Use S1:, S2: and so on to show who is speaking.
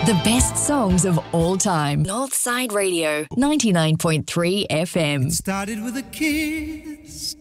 S1: The best songs of all time. Northside Radio, 99.3 FM.
S2: It started with a kiss.